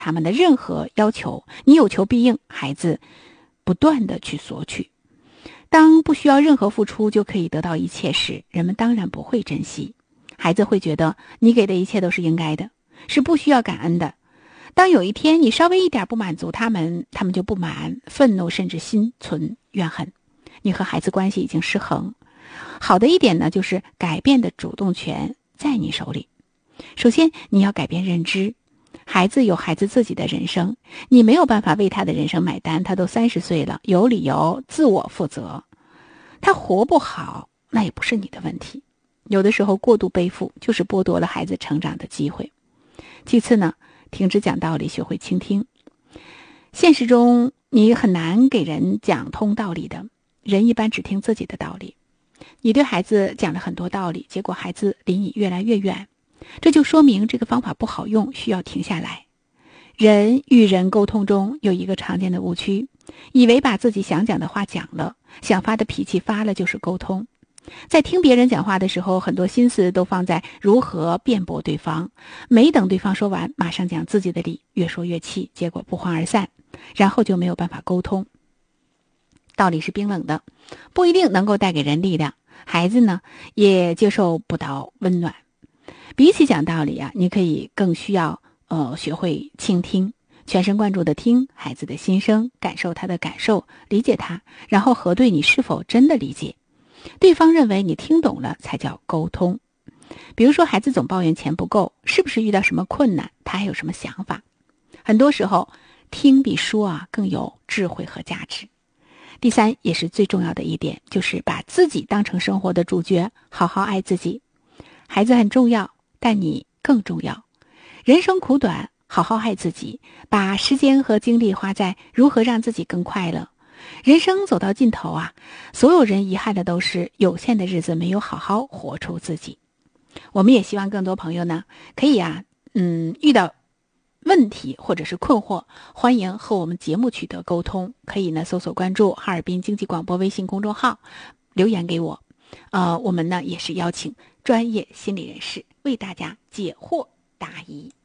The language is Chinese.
他们的任何要求，你有求必应，孩子不断的去索取。当不需要任何付出就可以得到一切时，人们当然不会珍惜。孩子会觉得你给的一切都是应该的，是不需要感恩的。当有一天你稍微一点不满足他们就不满、愤怒，甚至心存怨恨。你和孩子关系已经失衡。好的一点呢，就是改变的主动权在你手里。首先，你要改变认知。孩子有孩子自己的人生，你没有办法为他的人生买单，他都30岁了，有理由自我负责。他活不好，那也不是你的问题。有的时候过度背负，就是剥夺了孩子成长的机会。其次呢，停止讲道理，学会倾听。现实中，你很难给人讲通道理的，人一般只听自己的道理。你对孩子讲了很多道理，结果孩子离你越来越远，这就说明这个方法不好用，需要停下来。人与人沟通中有一个常见的误区，以为把自己想讲的话讲了，想发的脾气发了就是沟通。在听别人讲话的时候，很多心思都放在如何辩驳对方，没等对方说完，马上讲自己的理，越说越气，结果不欢而散，然后就没有办法沟通。道理是冰冷的，不一定能够带给人力量，孩子呢也接受不到温暖。比起讲道理啊，你可以更需要学会倾听，全神贯注地听孩子的心声，感受他的感受，理解他，然后核对你是否真的理解。对方认为你听懂了才叫沟通。比如说孩子总抱怨钱不够，是不是遇到什么困难，他还有什么想法？很多时候听比说更有智慧和价值。第三，也是最重要的一点，就是把自己当成生活的主角，好好爱自己。孩子很重要，但你更重要。人生苦短，好好爱自己，把时间和精力花在如何让自己更快乐。人生走到尽头所有人遗憾的都是有限的日子没有好好活出自己。我们也希望更多朋友呢，可以遇到问题或者是困惑，欢迎和我们节目取得沟通，可以呢搜索关注哈尔滨经济广播微信公众号，留言给我。我们呢也是邀请专业心理人士为大家解惑答疑。